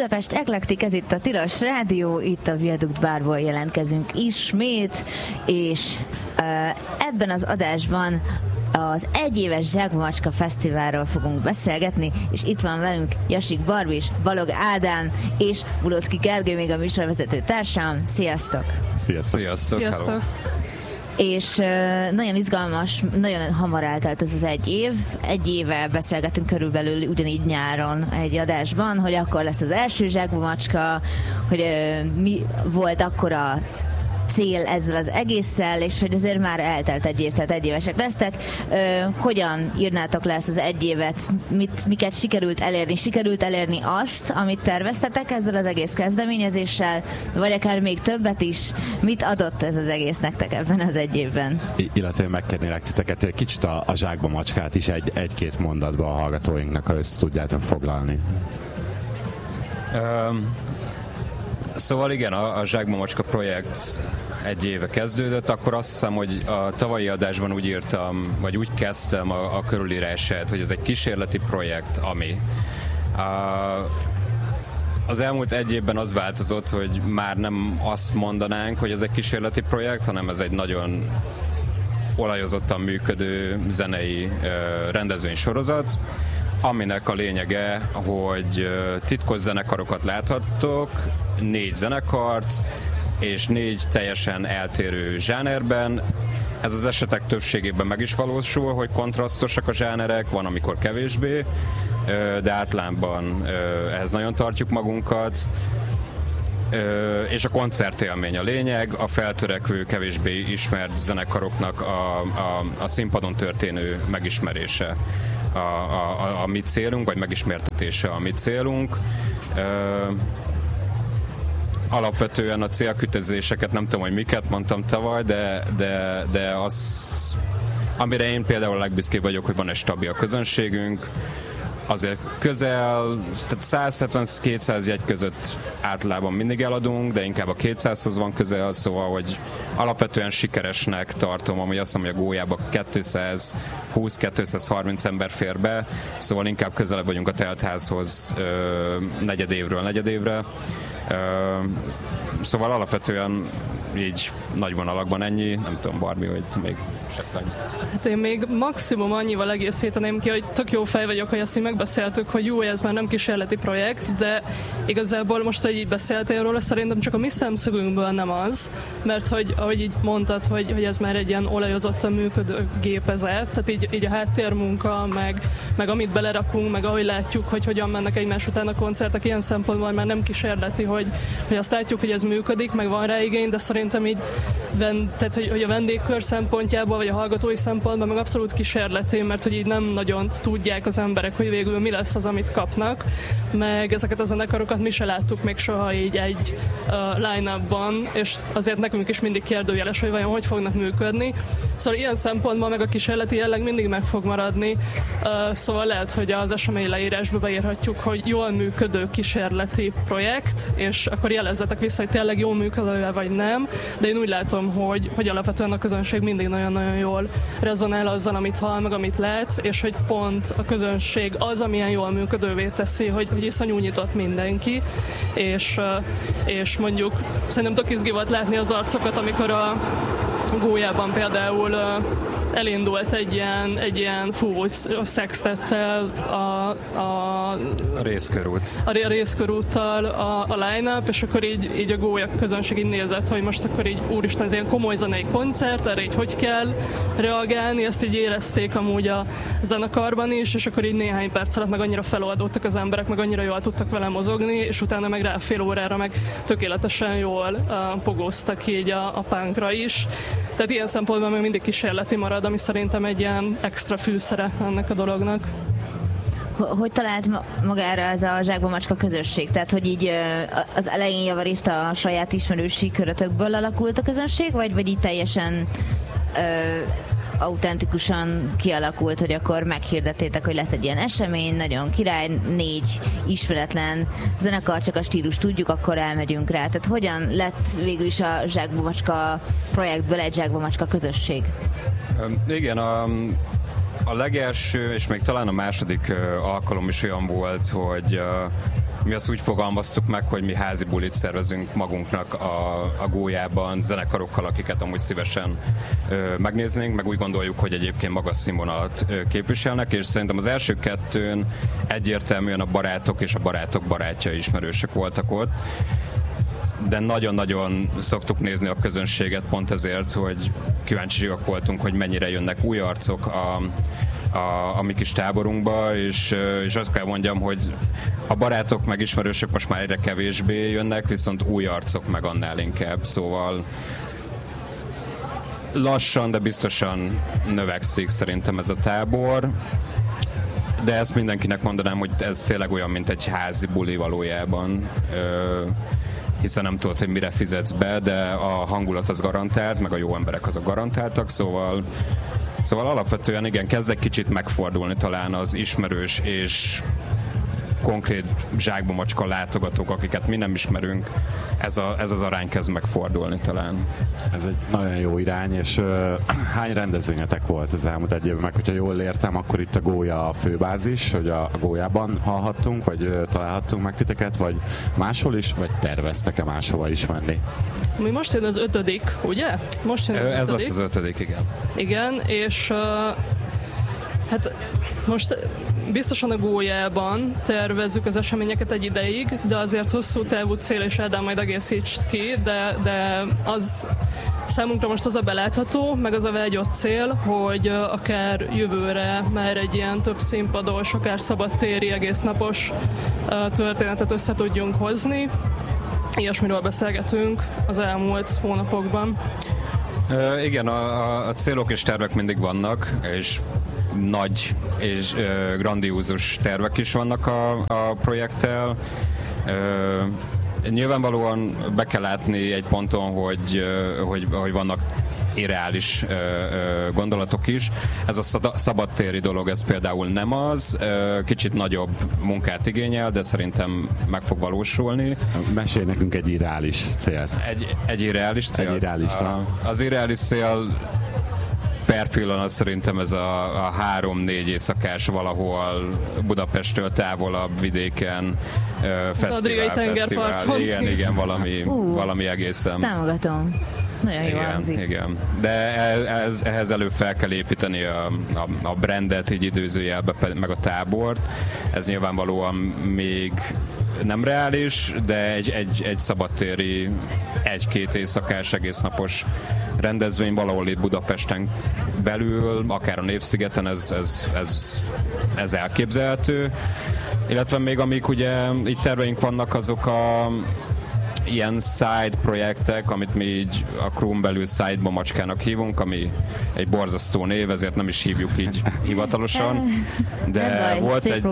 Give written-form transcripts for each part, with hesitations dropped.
Budapest Eklektik, ez itt a Tilos Rádió, itt a Viadukt Bárból jelentkezünk ismét, és ebben az adásban az egyéves Zsákbamacska Fesztiválról fogunk beszélgetni, és itt van velünk Jasik Barbis, Balog Ádám és Ulocki Gergő, még a műsorvezető társam. Sziasztok! Sziasztok! Sziasztok! És nagyon izgalmas, nagyon hamar eltelt ez az egy év. Egy éve beszélgetünk körülbelül ugyanígy nyáron egy adásban, hogy akkor lesz az első Zsákbamacska, hogy mi volt akkor a cél ezzel az egésszel, és hogy azért már eltelt egy év, tehát egyévesek lesztek. Hogyan írnátok le ezt az egy évet? Miket sikerült elérni? Sikerült elérni azt, amit terveztetek ezzel az egész kezdeményezéssel, vagy akár még többet is? Mit adott ez az egész nektek ebben az egy évben? Illetve megkérnélek titeket, hogy kicsit a Zsákbamacskát is egy-két mondatba a hallgatóinknak, ha össze tudjátok foglalni. Szóval igen, a Zsákbamacska projekt egy éve kezdődött, akkor azt hiszem, hogy a tavalyi adásban úgy írtam, vagy úgy kezdtem a körülírását, hogy ez egy kísérleti projekt, ami az elmúlt egy évben az változott, hogy már nem azt mondanánk, hogy ez egy kísérleti projekt, hanem ez egy nagyon olajozottan működő zenei rendezvénysorozat, aminek a lényege, hogy titkos zenekarokat láthattok, 4 zenekart, és 4 teljesen eltérő zsánerben. Ez az esetek többségében meg is valósul, hogy kontrasztosak a zsánerek, van amikor kevésbé, de általában ehhez nagyon tartjuk magunkat. És a koncertélmény a lényeg, a feltörekvő, kevésbé ismert zenekaroknak a színpadon történő megismerése a mi célunk, vagy megismertetése a mi célunk. Alapvetően a célkütözéseket nem tudom, hogy miket mondtam tavaly, de az, amire én például legbüszkébb vagyok, hogy van egy stabil közönségünk, azért közel, tehát 170-200 jegy között általában mindig eladunk, de inkább a 200-hoz van közel, szóval, hogy alapvetően sikeresnek tartom, ami azt mondom, hogy a gólyába 220-230 ember fér be, szóval inkább közelebb vagyunk a teltházhoz negyedévre. Szóval alapvetően így nagy vonalakban ennyi, nem tudom, Barbie, hogy még esetleg. Hát én még maximum annyival egészíteném ki, hogy tök jó fej vagyok, hogy azt így megbeszéltük, hogy jó, ez már nem kísérleti projekt, de igazából most, hogy így beszéltél róla, szerintem csak a mi szemszögünkből nem az, mert hogy ahogy így mondtad, hogy ez már egy ilyen olajozottan működő gépezet, tehát így a háttérmunka, meg amit belerakunk, meg ahogy látjuk, hogy hogyan mennek egymás után a koncertek, ilyen szempontból már nem kísérleti, hogy azt látjuk, hogy ez működik, meg van rá igény, de szerintem így tehát, hogy a vendégkör szempontjából, vagy a hallgatói szempontból meg abszolút kísérleti, mert hogy így nem nagyon tudják az emberek, hogy végül mi lesz az, amit kapnak, meg ezeket a zenekarokat mi se láttuk még soha így egy line-upban, és azért nekünk is mindig kérdőjeles, hogy vajon hogy fognak működni. Szóval ilyen szempontból meg a kísérleti jelleg mindig meg fog maradni, szóval lehet, hogy az esemény leírásba beírhatjuk, hogy jól működő kísérleti projekt, és akkor jelezzetek vissza, hogy tényleg jól működő vagy nem, de én úgy látom, hogy alapvetően a közönség mindig nagyon-nagyon jól rezonál azzal, amit hall, meg amit lát, és hogy pont a közönség az, amilyen jól működővé teszi, hogy iszonyú nyitott mindenki, és mondjuk szerintem tök izgi volt látni az arcokat, amikor a gólyában például elindult egy ilyen szextettel a részkörút. A részkörúttal a line-up, és akkor így a gólya közönség így nézett, hogy most akkor így úristen, ez ilyen komoly zenei koncert, erre így hogy kell reagálni, ezt így érezték amúgy a zenekarban is, és akkor így néhány perc alatt meg annyira feloldódtak az emberek, meg annyira jól tudtak vele mozogni, és utána meg rá fél órára meg tökéletesen jól pogóztak így a punkra is. Tehát ilyen szempontból még mindig kísérleti marad, ami szerintem egy ilyen extra fűszere ennek a dolognak. Hogy talált magára ez a Zsákbamacska közösség? Tehát, hogy így az elején javarészt a saját ismerősi körötökből alakult a közönség, vagy így teljesen autentikusan kialakult, hogy akkor meghirdettétek, hogy lesz egy ilyen esemény, nagyon király, 4 ismeretlen zenekar, csak a stílus tudjuk, akkor elmegyünk rá. Tehát hogyan lett végül is a Zsákbamacska projektből egy Zsákbamacska közösség? Igen, A legelső, és még talán a második alkalom is olyan volt, hogy mi azt úgy fogalmaztuk meg, hogy mi házi bulit szervezünk magunknak a Gólyában zenekarokkal, akiket amúgy szívesen megnéznénk, meg úgy gondoljuk, hogy egyébként magas színvonalat képviselnek, és szerintem az első kettőn egyértelműen a barátok és a barátok barátjai ismerősök voltak ott, de nagyon-nagyon szoktuk nézni a közönséget pont ezért, hogy kíváncsiak voltunk, hogy mennyire jönnek új arcok a mi kis táborunkba, és azt kell mondjam, hogy a barátok meg ismerősök most már egyre kevésbé jönnek, viszont új arcok meg annál inkább, szóval lassan, de biztosan növekszik szerintem ez a tábor, de ezt mindenkinek mondanám, hogy ez tényleg olyan, mint egy házi buli valójában, hiszen nem tudod, hogy mire fizetsz be, de a hangulat az garantált, meg a jó emberek azok garantáltak, szóval alapvetően igen, kezd egy kicsit megfordulni talán az ismerős és konkrét zsákba macska látogatók, akiket mi nem ismerünk, ez az arány kezd megfordulni talán. Ez egy nagyon jó irány, és hány rendezvényetek volt az elmúlt egy évben? Meg hogyha jól értem, akkor itt a Gólya a főbázis, hogy a Gólyában hallhattunk, vagy találhattunk meg titeket, vagy máshol is, vagy terveztek-e máshova is menni? Mi most jön az 5., ugye? Most jön az 5. Ez lesz az 5., igen. Igen, és hát most biztosan a Gólyában tervezzük az eseményeket egy ideig, de azért hosszú távú cél, és Ádám majd egészítsd ki, de az számunkra most az a belátható, meg az a vágyott cél, hogy akár jövőre már egy ilyen több színpados, akár szabadtéri, egésznapos történetet össze tudjunk hozni. Ilyesmiről beszélgetünk az elmúlt hónapokban. Igen, a célok és tervek mindig vannak, és nagy és grandiózus tervek is vannak a projekttel. Nyilvánvalóan be kell látni egy ponton, hogy vannak irreális gondolatok is. Ez a szabadtéri dolog, ez például nem az. Kicsit nagyobb munkát igényel, de szerintem meg fog valósulni. Mesélj nekünk egy irreális célt. Egy irreális célt? Egy irreális az irreális cél per pillanat szerintem ez a 3-4 éjszakás valahol Budapesttől távolabb vidéken fesztivál. Igen, valami egészen. Támogatom. Nagyon jó hangzik. Igen. De ehhez előbb fel kell építeni a brandet, így időzőjelbe, meg a tábort. Ez nyilvánvalóan még nem reális, de egy szabadtéri 1-2 éjszakás egésznapos rendezvény valahol itt Budapesten belül, akár a Népszigeten, ez elképzelhető. Illetve még amik ugye itt terveink vannak, azok ilyen side projektek, amit mi így a crew-n belül side-ba macskának hívunk, ami egy borzasztó név, ezért nem is hívjuk így hivatalosan. De volt egy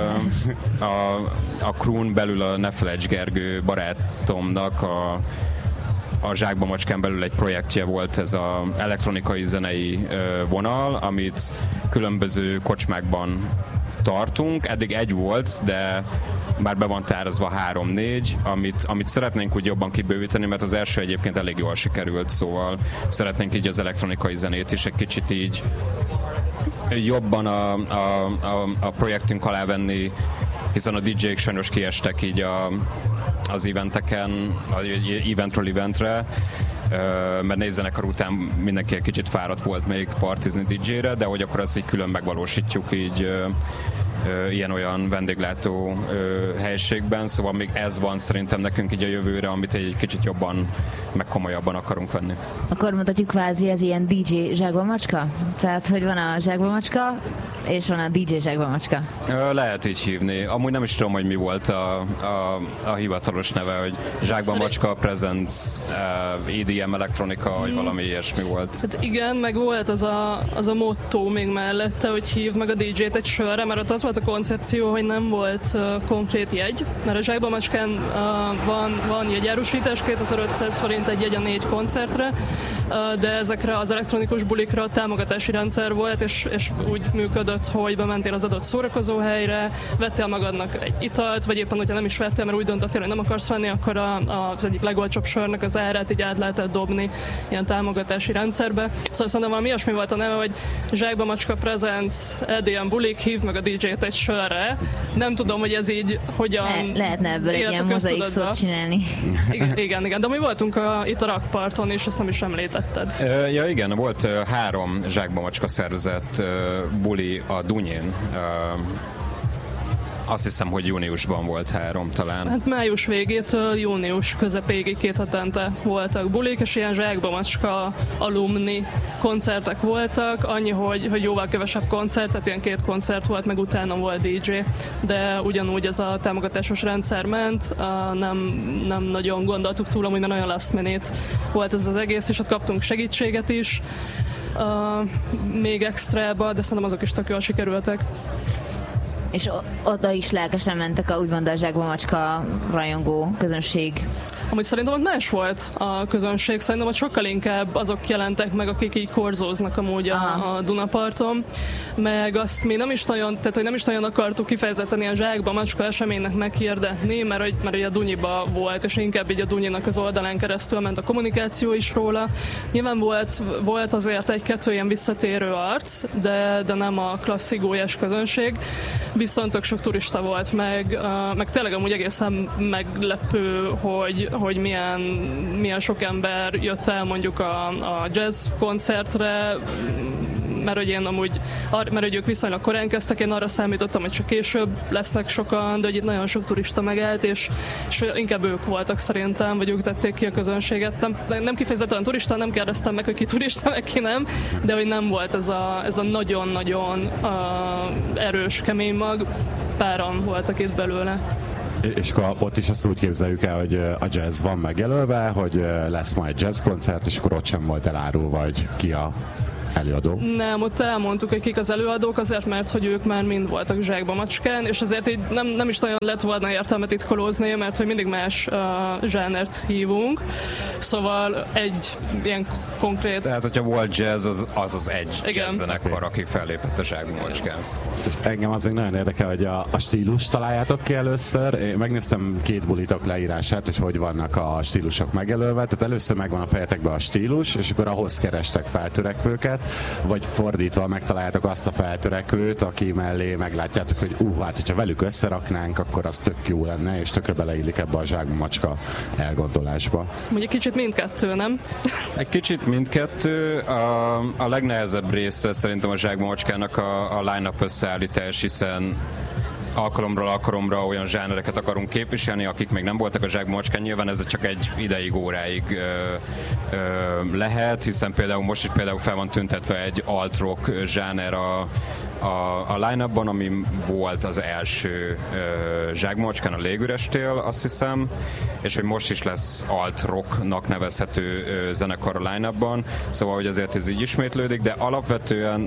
a crew-n belül a Ne Felejts Gergő barátomnak a Zsákba macskán belül egy projektje volt, ez az elektronikai zenei vonal, amit különböző kocsmákban tartunk. Eddig egy volt, de már be van tárazva 3-4, amit szeretnénk úgy jobban kibővíteni, mert az első egyébként elég jól sikerült, szóval szeretnénk így az elektronikai zenét is egy kicsit így jobban a projektünk alá venni, hiszen a DJ-k sajnos kiestek így az eventeken, eventről eventre, mert nézzenekar után mindenki egy kicsit fáradt volt még partizni DJ-re, de hogy akkor ezt így külön megvalósítjuk így ilyen-olyan vendéglátó helyiségben, szóval még ez van szerintem nekünk így a jövőre, amit egy kicsit jobban, meg komolyabban akarunk venni. Akkor mondhatjuk kvázi ez ilyen DJ Zsákba macska? Tehát, hogy van a Zsákba macska, és van a DJ Zsákba macska? Lehet így hívni. Amúgy nem is tudom, hogy mi volt a hivatalos neve, hogy Zsákba macska presents EDM elektronika, vagy valami ilyesmi volt. Hát igen, meg volt az a motto még mellette, hogy hívd meg a DJ-t egy sörre, mert ott az volt a koncepció, hogy nem volt konkrét jegy, mert a Zsákba macskán van jegyárusítás, 2500 forint forint egy jegy a 4 koncertre, de ezekre az elektronikus bulikra támogatási rendszer volt, és úgy működött, hogy bementél az adott szórakozóhelyre, vettél magadnak egy italt, vagy éppen, hogyha nem is vettél, mert úgy döntöttél, hogy nem akarsz venni, akkor az egyik legolcsóbb sörnek az árát így át lehetett dobni ilyen támogatási rendszerbe. Szóval szerintem valami ilyesmi volt a neve, hogy Zsákba Macska Presents EDM bulik, hívd meg a DJ-t egy sörre. Nem tudom, hogy ez így hogyan... Lehetne ebből egy ilyen mozaik szót csinálni. Igen, de mi voltunk itt a rakparton, és ezt nem is említetted. Ja igen, volt 3 Zsákba Macska szervezett buli a Dunyén. Azt hiszem, hogy júniusban volt 3 talán. Hát május végétől június közepéig 2 hetente voltak bulik, és ilyen Zsákba Macska alumni koncertek voltak, annyi, hogy jóval kevesebb koncert, tehát ilyen 2 koncert volt, meg utána volt DJ, de ugyanúgy ez a támogatásos rendszer ment, nem nagyon gondoltuk túl, amúgy, mert nagyon last minute volt ez az egész, és ott kaptunk segítséget is, még extrába, de szerintem azok is tök jól sikerültek. És oda is lelkesen mentek úgymond a Zsákba Macska rajongó közönség. Amúgy szerintem ott más volt a közönség, szerintem ott sokkal inkább azok jelentek meg, akik így korzóznak amúgy a Dunaparton, meg azt mi nem is nagyon akartuk kifejezetten ilyen Zsákba Macska eseménynek meghirdetni, mert ugye a Dunyiba volt, és inkább így a Dunyinak az oldalán keresztül ment a kommunikáció is róla. Nyilván volt azért 1-2 ilyen visszatérő arc, de nem a klasszik gólyás közönség, viszont tök sok turista volt, meg tényleg amúgy egészen meglepő, hogy milyen sok ember jött el mondjuk a jazz koncertre, mert hogy ők viszonylag korán kezdtek, én arra számítottam, hogy csak később lesznek sokan, de hogy itt nagyon sok turista megállt, és inkább ők voltak szerintem, vagy ők tették ki a közönséget. Nem kifejezetten turista, nem kérdeztem meg, hogy ki turista, meg ki nem, de hogy nem volt ez a nagyon-nagyon erős, kemény mag, páran voltak itt belőle. És akkor ott is azt úgy képzeljük el, hogy a jazz van megjelölve, hogy lesz majd jazz koncert, és akkor ott sem volt elárulva, hogy ki a előadó. Nem, ott elmondtuk, hogy kik az előadók, azért, mert hogy ők már mind voltak Zsákba Macskán, és azért így nem is nagyon lett volna értelmet itt kolózni, mert hogy mindig más zsánert hívunk. Szóval egy ilyen konkrét... Tehát, hogyha volt jazz, az egy jazz zenekar, aki fellépett a Zsákba Macskán. És engem az még nagyon érdekel, hogy a stílus találjátok ki először. Én megnéztem 2 bulitok leírását, hogy vannak a stílusok megjelölve. Tehát először megvan a fejetekben a stílus, és akkor ahhoz kerestek feltörekvőket, vagy fordítva megtaláljátok azt a feltörekvőt, aki mellé meglátjátok, hogy hát, hogyha velük összeraknánk, akkor az tök jó lenne, és tökre beleillik ebbe a Zsákba Macska elgondolásba. Mondjuk kicsit mindkettő, nem? Egy kicsit mindkettő. A legnehezebb része szerintem a Zsákba Macskának a line-up összeállítás, hiszen alkalomra olyan zsánereket akarunk képviselni, akik még nem voltak a Zsákba Macskán. Nyilván ez csak egy ideig, óráig lehet, hiszen például most is fel van tüntetve egy alt-rock zsáner a line-upban, ami volt az első Zsákba Macskán, a Légürestél, azt hiszem, és hogy most is lesz alt-rocknak nevezhető zenekar a line-upban, szóval hogy azért ez így ismétlődik, de alapvetően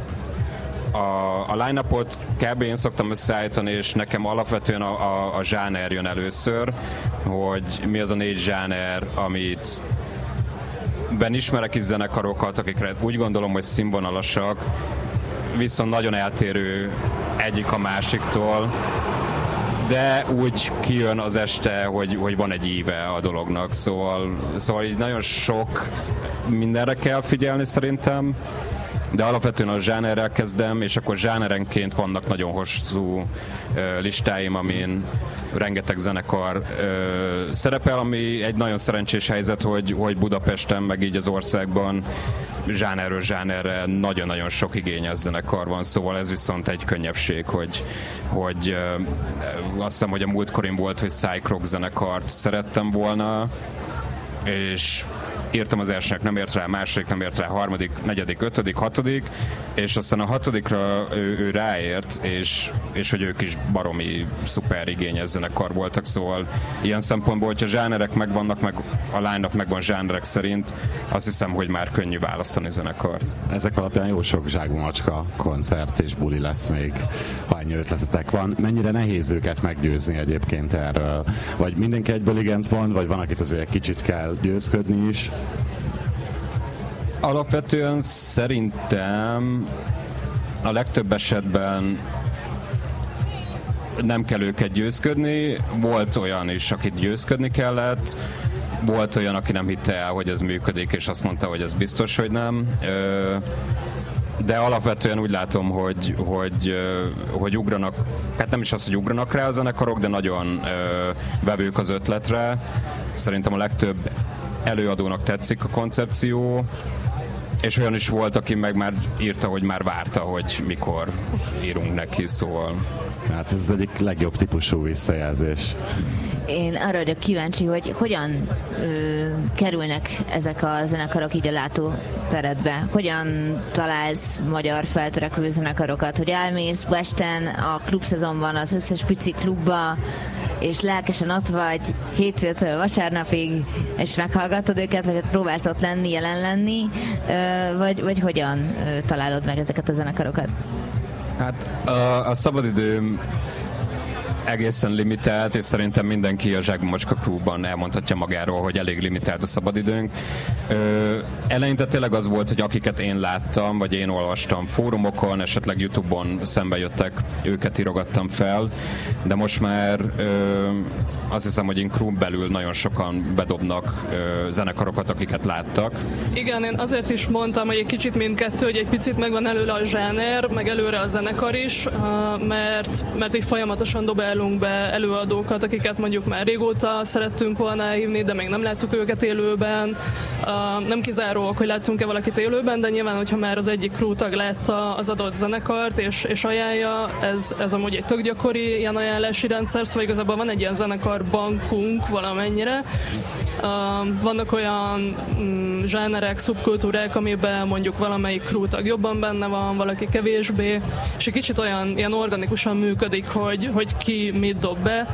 a line-upot kb. Én szoktam összeállítani, és nekem alapvetően a zsáner jön először, hogy mi az a 4 zsáner, amit ismerek is zenekarokat, akikre úgy gondolom, hogy színvonalasak, viszont nagyon eltérő egyik a másiktól, de úgy kijön az este, hogy van egy íve a dolognak, szóval így nagyon sok mindenre kell figyelni szerintem, de alapvetően a zsánerrel kezdem, és akkor zsánerenként vannak nagyon hosszú listáim, amin rengeteg zenekar szerepel, ami egy nagyon szerencsés helyzet, hogy Budapesten, meg így az országban zsánerről zsánerre nagyon-nagyon sok igényes zenekar van, szóval ez viszont egy könnyebbség, hogy azt hiszem, hogy a múltkorim volt, hogy psych rock zenekart szerettem volna, és írtam az elsőnek, nem ért rá, második nem ért rá, harmadik, negyedik, ötödik, hatodik, és aztán a hatodikra ő ráért, és hogy ők is baromi szuper igényes zenekar voltak, szóval ilyen szempontból, hogyha zsánerek megvannak, meg a line-up megvan zsánerek szerint, azt hiszem, hogy már könnyű választani zenekart. Ezek alapján jó sok Zsákba Macska koncert és buli lesz még, ha ennyi ötletetek van. Mennyire nehéz őket meggyőzni egyébként erről? Vagy mindenki egyből igent mond, vagy van, akit azért kicsit kell győzködni is? Alapvetően szerintem a legtöbb esetben nem kell őket győzködni. Volt olyan is, akit győzködni kellett, volt olyan, aki nem hitte el, hogy ez működik, és azt mondta, hogy ez biztos, hogy nem. De alapvetően úgy látom, hogy ugranak, hát nem is az, hogy ugranak rá a zenekarok, de nagyon vevők az ötletre. Szerintem a legtöbb előadónak tetszik a koncepció, és olyan is volt, aki meg már írta, hogy már várta, hogy mikor írunk neki, szóval. Hát ez az egyik legjobb típusú visszajelzés. Én arra vagyok kíváncsi, hogy hogyan kerülnek ezek a zenekarok így a látóteredbe. Hogyan találsz magyar feltörekvő zenekarokat? Hogy elmész Budapesten a klubszezonban az összes pici klubba, és lelkesen ott vagy hétfőtől vasárnapig, és meghallgatod őket, vagy próbálsz ott lenni, jelen lenni, vagy hogyan találod meg ezeket a zenekarokat? Hát a szabadidőm egészen limitált, és szerintem mindenki a Zsákba Macska Crewban elmondhatja magáról, hogy elég limitált a szabadidőnk. Eleinte tényleg az volt, hogy akiket én láttam, vagy én olvastam fórumokon, esetleg YouTube-on szembe jöttek, őket írogattam fel, de most már azt hiszem, hogy én Crew belül nagyon sokan bedobnak zenekarokat, akiket láttak. Igen, én azért is mondtam, hogy egy kicsit mindkettő, hogy egy picit megvan előle a zsáner, meg előre a zenekar is, mert így folyamatosan dobálunk be előadókat, akiket mondjuk már régóta szerettünk volna elhívni, de még nem láttuk őket élőben. Nem kizáróak, hogy láttunk-e valakit élőben, de nyilván, hogyha már az egyik Crew tag látta az adott zenekart, és ajánlja, ez amúgy egy tök gyakori ilyen ajánlási rendszer, szóval igazából van egy ilyen zenekarbankunk valamennyire. Vannak olyan zsánerek, szubkultúrák, amiben mondjuk valamelyik Crew tag jobban benne van, valaki kevésbé, és egy kicsit olyan ilyen organikusan működik, hogy ki mit dob be,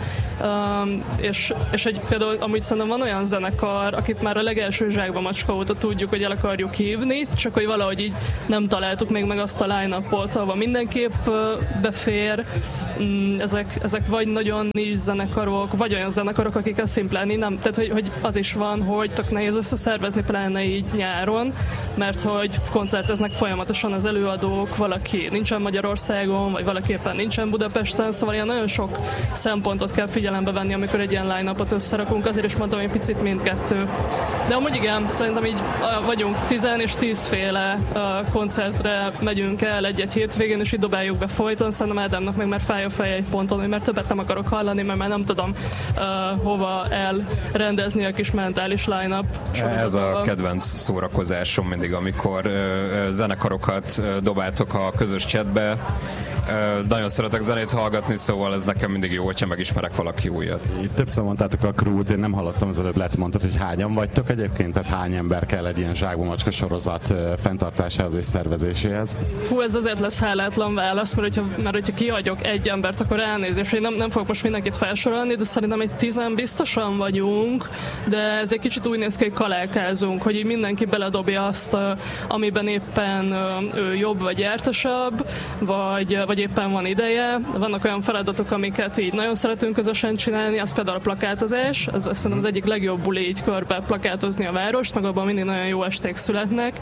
és például amúgy szerintem van olyan zenekar, akit már a legelső Zsákba Macska óta tudjuk, hogy el akarjuk hívni, csak hogy valahogy így nem találtuk még meg azt a line-upot, ahol mindenképp befér. Ezek vagy nagyon nincs zenekarok, vagy olyan zenekarok, akik ezt szimplán nem, tehát hogy az is van, hogy tök nehéz összeszervezni, pláne így nyáron, mert hogy koncerteznek folyamatosan az előadók, valaki nincsen Magyarországon, vagy valaki éppen nincsen Budapesten, szóval ilyen nagyon sok szempontot kell figyelembe venni, amikor egy ilyen line-upot összerakunk, azért is mondtam, hogy picit mindkettő. De amúgy igen, szerintem így vagyunk 10 és 10 féle koncertre megyünk el egy-egy hétvégén, és így dobáljuk be folyton, szerintem Ádámnak meg már fáj a feje egy ponton, hogy már többet nem akarok hallani, mert már nem tudom hova elrendezni a kis mentális line-up. Ez a kedvenc szórakozásom mindig, amikor zenekarokat dobáltok a közös chatbe. Nagyon szeretek zenét hallgatni, szóval ez nekem mindig jó, hogyha megismerek valaki újat. Itt többször mondtátok a Crew-t, én nem hallottam, az előbb mondtad, hogy hányan vagytok egyébként? Tehát hány ember kell egy ilyen Zsákba Macska sorozat fenntartásához és szervezéséhez? Hú, ez azért lesz hálátlan válasz, mert hogyha kihagyok egy embert, akkor elnézést, hogy nem fogok most mindenkit felsorolni, de szerintem egy 10 biztosan vagyunk, de ez egy kicsit úgy néz ki, hogy kalálkázunk, hogy így mindenki beledobja azt, amiben éppen ő jobb vagy jártasabb, vagy éppen van ideje. Vannak olyan feladatok, amiket így nagyon szeretünk közösen csinálni, az például a plakátozás, ez szerintem az egyik legjobb buli így körbe plakátozni a várost, meg abban mindig nagyon jó esték születnek.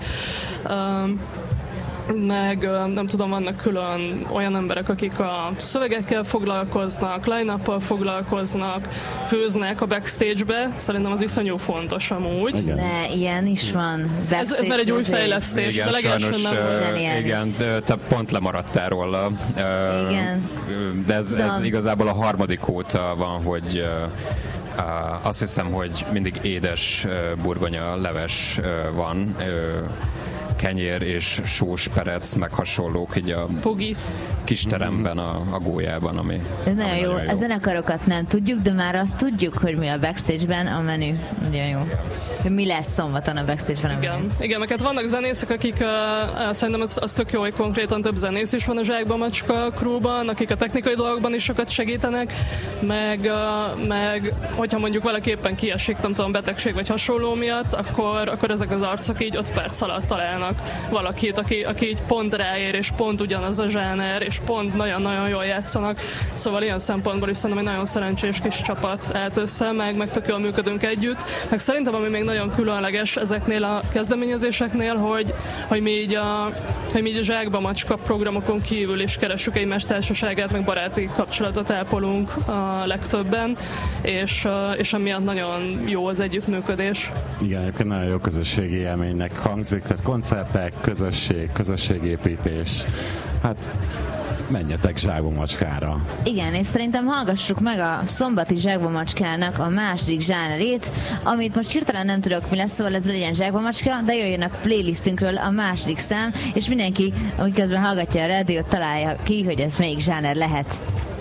Meg nem tudom, vannak külön olyan emberek, akik a szövegekkel foglalkoznak, line-uppal foglalkoznak, főznek a backstage-be. Szerintem az iszonyú fontos amúgy. Igen. De ilyen is van. Ez már egy új fejlesztés. Igen, ez a legelső nem igen, te pont lemaradtál róla. Igen. De ez igazából a harmadik óta van, hogy azt hiszem, hogy mindig édes burgonya leves van. kenyér és sós perec, meg hasonlók így a Pogi. kis teremben a gólyában, ami Ez nagyon ami jó. nagyon A zenekarokat nem tudjuk, de már azt tudjuk, hogy mi a backstage-ben a menü. Nagyon jó. Hogy mi lesz szombaton a backstage-ben a menü. Igen, meg hát vannak zenészek, akik szerintem az tök jó, hogy konkrétan több zenész is van a Zsákba Macska crewban, akik a technikai dolgokban is sokat segítenek, meg hogyha mondjuk valaki éppen kiesik, nem tudom, betegség vagy hasonló miatt, akkor ezek az arcok így 5 perc alatt találnak valakit, aki így pont ráér, és pont ugyanaz a zsáner, és pont nagyon-nagyon jól játszanak. Szóval ilyen szempontból is szerintem egy nagyon szerencsés kis csapat állt össze, meg tök jól működünk együtt. Meg szerintem, ami még nagyon különleges ezeknél a kezdeményezéseknél, hogy mi így a Zsákba Macska programokon kívül is keressük egymás társaságát, meg baráti kapcsolatot ápolunk a legtöbben, és emiatt nagyon jó az együttműködés. Igen, egyébként nagyon jó közösségi élménynek hangzik, tehát koncertek, közösségépítés. Hát menjetek Zsákba Macskára. Igen, és szerintem hallgassuk meg a szombati Zsákba Macskának a második zsánerét, amit most hirtelen nem tudok, mi lesz, szóval ez legyen Zsákba Macska, de jöjjön a playlistünkről a második szám, és mindenki, amiközben hallgatja a rádiót, találja ki, hogy ez melyik zsáner lehet.